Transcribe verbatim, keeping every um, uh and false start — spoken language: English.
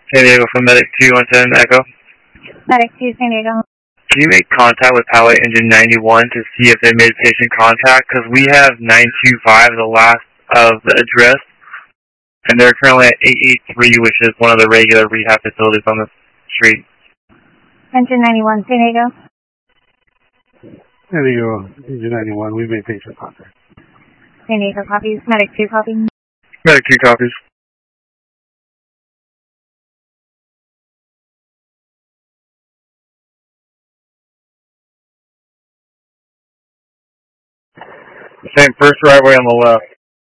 San Diego from Medic two one seven Echo. Medic two, San Diego. Can you make contact with Pilot Engine ninety-one to see if they made patient contact? Because we have nine two five, the last of the address, and they're currently at eight eight three, which is one of the regular rehab facilities on the street. Engine ninety-one, San Diego. San Diego, Engine ninety-one, we made patient contact. San Diego copies. Medic two copies. Medic two copies. Same, first driveway on the left.